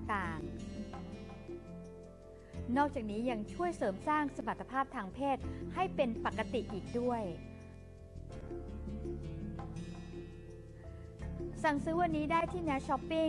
ต่างๆนอกจากนี้ยังช่วยเสริมสร้างสมรรถภาพทางเพศให้เป็นปกติอีกด้วยสั่งซื้อวันนี้ได้ที่ Net Shopping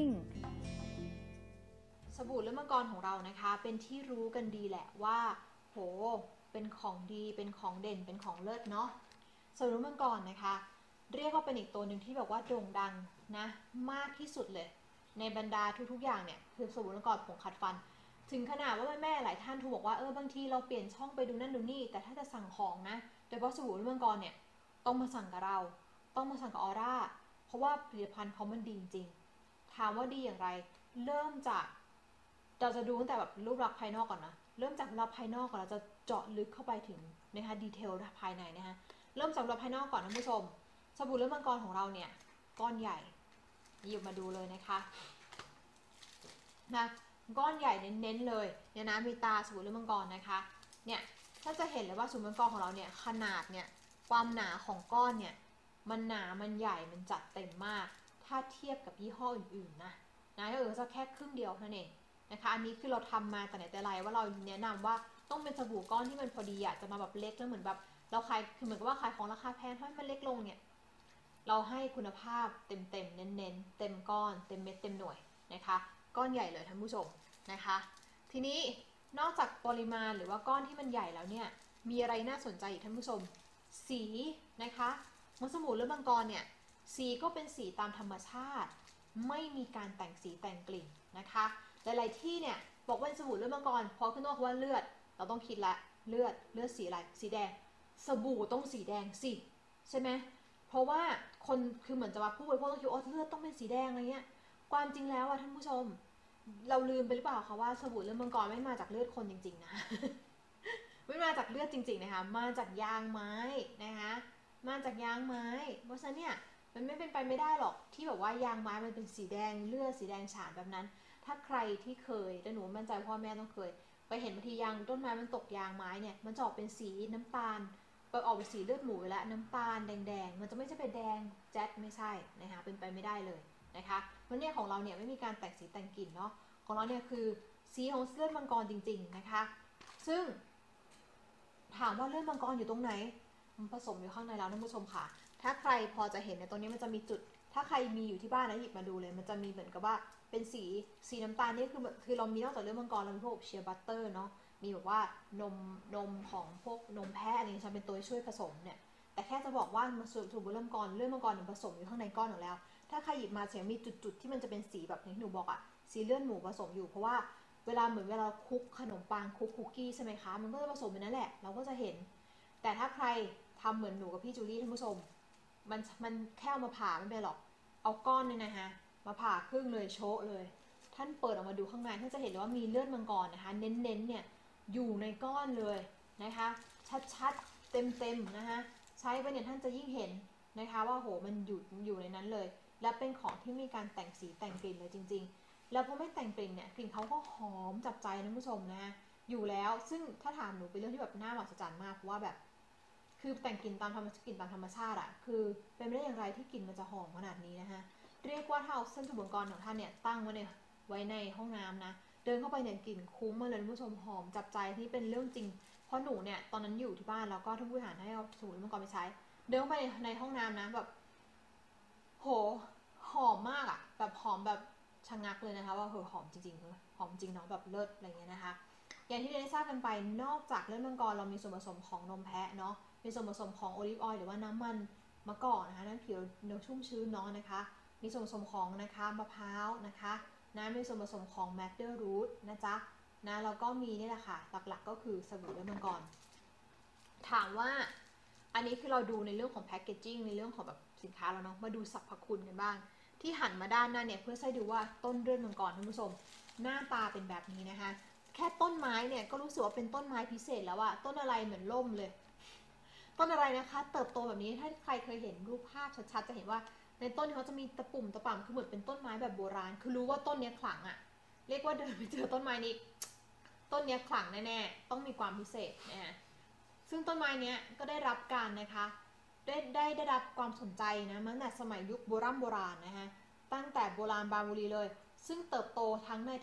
สบู่เลือดมังกรของเรานะคะเป็นที่รู้กันดีแหละว่าโหเป็นของดีเป็นของเด่นเป็นของเลิศเนาะสบู่เลือดมังกรนะคะเรียกว่าเป็นอีกตัวหนึ่งที่แบบว่าโด่งดังนะมากที่สุดเลยในบรรดาทุกๆอย่างเนี่ยคือสบู่เลือดมังกรผงขัดฟันถึงขนาดว่าแม่หลายท่านถูกบอกว่าบางทีเราเปลี่ยนช่องไปดูนั่นดูนี่แต่ถ้าจะสั่งของนะโดยเฉพาะสบู่เลือดมังกรเนี่ยต้องมาสั่งกับเราต้องมาสั่งกับออร่าเพราะว่าผลิตภัณฑ์เขามันดีจริงถามว่าดีอย่างไรเริ่มจากเราจะดูตั้งแต่แบบรูปลักษณ์ภายนอกก่อนนะเริ่มจากรูปลักษณ์ภายนอกก่อนเราจะเจาะลึกเข้าไปถึงนะคะดีเทลภายในนะคะเริ่มจากรูปลักษณ์ภายนอกก่อนนะผู้ชมสบู่เลือดมังกรของเราเนี่ยก้อนใหญ่หยิบมาดูเลยนะคะนะก้อนใหญ่เน้นๆเลยเนี่ยนะมีตาสบู่เลือดมังกรนะคะเนี่ยถ้าจะเห็นเลยว่าสบู่มังกรของเราเนี่ยขนาดเนี่ยความหนาของก้อนเนี่ยมันหนามันใหญ่มันจัดเต็มมากถ้าเทียบกับยี่ห้ออื่นๆนะจะแค่ครึ่งเดียวนั่นเองนะคะอันนี้คือเราทำมาแต่ไหนแต่ไรว่าเราแนะนำว่าต้องเป็นสบู่ก้อนที่มันพอดีอะจะมาแบบเล็กแล้วเหมือนแบบเราขายคือเหมือนกับว่าขายของราคาแพงให้มันเล็กลงเนี่ยเราให้คุณภาพเต็มเน้นเต็มก้อนเต็มเม็ดเต็มหน่วยนะคะก้อนใหญ่เลยท่านผู้ชมนะคะทีนี้นอกจากปริมาณหรือว่าก้อนที่มันใหญ่แล้วเนี่ยมีอะไรน่าสนใจอีกท่านผู้ชมสีนะคะสบู่เลือดมังกรเนี่ยสีก็เป็นสีตามธรรมชาติไม่มีการแต่งสีแต่งกลิ่นนะคะหลายๆที่เนี่ยบอกว่าสบู่เลือดมังกรพอขึ้นนอกว่าเลือดเราต้องคิดละเลือดสีอะไรสีแดงสบู่ต้องสีแดงสิใช่ไหมเพราะว่าคนคือเหมือนจะว่าผู้บริโภคต้องคิดว่าเลือดต้องเป็นสีแดงอะไรเงี้ยความจริงแล้วท่านผู้ชมเราลืมไปหรือเปล่าคะว่าสบู่เลือดมังกรไม่มาจากเลือดคนจริงๆนะ ไม่มาจากเลือดจริงๆนะคะมาจากยางไม้นะคะมาจากยางไม้เพราะฉะนั้นเนี่ยมันไม่เป็นไปไม่ได้หรอกที่แบบว่ายางไม้มันเป็นสีแดงเลือดสีแดงฉานแบบนั้นถ้าใครที่เคยแต่หนูมั่นใจพ่อแม่ต้องเคยไปเห็นบางทียางต้นไม้มันตกยางไม้เนี่ยมันจะออกเป็นสีน้ำตาลไปออกเป็นสีเลือดหมูไปแล้วน้ำตาลแดงมันจะไม่ใช่เป็นแดงแจ๊ดไม่ใช่นะคะเป็นไปไม่ได้เลยนะคะวันนี้ของเราเนี่ยไม่มีการแต่งสีแต่งกลิ่นเนาะของเราเนี่ยคือสีของเลือดมังกรจริงๆนะคะซึ่งถามว่าเลือดมังกรอยู่ตรงไหนมันผสมอยู่ข้างในแล้วท่านผู้ชมค่ะถ้าใครพอจะเห็นในตรงนี้มันจะมีจุดถ้าใครมีอยู่ที่บ้านนะหยิบมาดูเลยมันจะมีเหมือนกับว่าเป็นสีน้ำตาลนี่คือเรามีนอกจากเลือดมังกรเรามีพวกเชียร์บัตเตอร์เนาะมีแบบว่านมของพวกนมแพะอะไรจะเป็นตัวช่วยผสมเนี่ยแต่แค่จะบอกว่ามาสูตรเลือดมังกรผสมอยู่ข้างในก้อนอยู่แล้วถ้าใครหยิบมาเสียมีจุดที่มันจะเป็นสีแบบที่หนูบอกอะสีเลือดหมูผสมอยู่เพราะว่าเวลาคุกขนมปังคุกคุกกี้ใช่ไหมคะมันก็จะผสมไปนั่นแหละเราก็จะเห็นแต่ถ้าใครทำเหมือนหนูกับพี่จูลี่ท่านผู้ชมมันแค่เอามาผ่าไม่เป็นหรอกเอาก้อนเนี่ยนะคะมาผ่าครึ่งเลยโชะเลยท่านเปิดออกมาดูข้างในท่านจะเห็นเลยว่ามีเลือดมังกรนะคะเน้นเนี่ยอยู่ในก้อนเลยนะคะชัดๆเต็มนะคะใช้ไปเนี่ยท่านจะยิ่งเห็นนะคะว่าโหมันอยู่ในนั้นเลยและเป็นของที่มีการแต่งสีแต่งกลิ่นเลยจริงๆแล้วพอไม่แต่งกลิ่นเนี่ยกลิ่นเขาก็หอมจับใจท่านผู้ชมนะอยู่แล้วซึ่งถ้าถามหนูเป็นเรื่องที่แบบน่ามหัศจรรย์มากเพราะว่าแบบคือแต่งกลิ่นตามธรรมชาติอะคือเป็นไปได้อย่างไรที่กลิ่นมันจะหอมขนาดนี้นะคะเรียกว่าถ้าเอาเส้นสบู่มังกรของท่านเนี่ยตั้งไว้ในห้องน้ำนะเดินเข้าไปเนี่ยกลิ่นคุ้มมาเลยท่านผู้ชมหอมจับใจที่เป็นเรื่องจริงเพราะหนูเนี่ยตอนนั้นอยู่ที่บ้านแล้วก็ท่านผู้บริหารให้เอาสบู่มังกรไปใช้เดินเข้าไปในห้องน้ำนะแบบโหหอมมากอะแบบหอมแบบชะงักเลยนะคะว่าหอมจริงๆหอมจริงเนาะแบบเลิศอะไรเงี้ยนะคะอย่างที่ได้ทราบกันไปนอกจากเลือดมังกรเรามีส่วนผสมของนมแพะเนาะมีส่วนผสมของโอลิฟออยล์หรือว่าน้ำมันมะกอกนะคะน้ำผิวเนื้อชุ่มชื้นเนาะนะคะมีส่วนผสมของนะคะมะพร้าวนะคะมีส่วนผสมของแมคเดอร์รูทนะจ๊ะแล้วก็มีนี่แหละค่ะหลักๆก็คือสบู่เลือดมังกรถามว่าอันนี้คือเราดูในเรื่องของแพคเกจจิ้งในเรื่องของแบบสินค้าแล้วเนาะมาดูสรรพคุณกันบ้างที่หันมาด้านหน้าเนี่ยเพื่อให้ดูว่าต้นเลือดมังกรท่านผู้ชมหน้าตาเป็นแบบนี้นะคะแค่ต้นไม้เนี่ยก็รู้สึกว่าเป็นต้นไม้พิเศษแล้วอะต้นอะไรเหมือนล่มเลยต้นอะไรนะคะเติบโตแบบนี้ถ้าใครเคยเห็นรูปภาพชัดๆจะเห็นว่าในต้นเขาจะมีตะปุ่มตะป่ำคือเหมือนเป็นต้นไม้แบบโบราณคือรู้ว่าต้นนี้ขลังอะเรียกว่าเดินไปเจอต้นไม้นี้ต้นนี้ขลังแน่ๆต้องมีความพิเศษนะซึ่งต้นไม้นี้ก็ได้รับการนะคะได้รับความสนใจนะตั้งแต่สมัยยุคโบราณนะคะตั้งแต่โบราณบาบุรีเลยซึ่งเติบโตทั้งใน